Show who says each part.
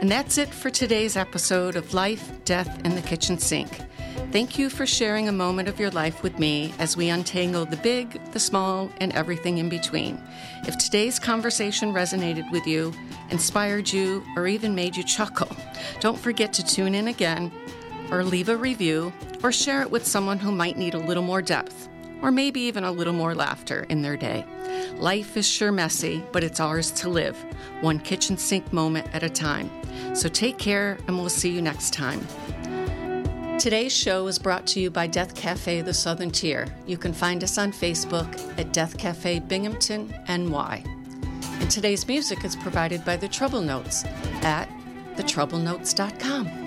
Speaker 1: And that's it for today's episode of Life, Death, and the Kitchen Sink. Thank you for sharing a moment of your life with me as we untangle the big, the small, and everything in between. If today's conversation resonated with you, inspired you, or even made you chuckle, don't forget to tune in again, or leave a review, or share it with someone who might need a little more depth, or maybe even a little more laughter in their day. Life is sure messy, but it's ours to live, one kitchen sink moment at a time. So take care, and we'll see you next time. Today's show is brought to you by Death Cafe The Southern Tier. You can find us on Facebook at Death Cafe Binghamton, NY. And today's music is provided by The Trouble Notes at thetroublenotes.com.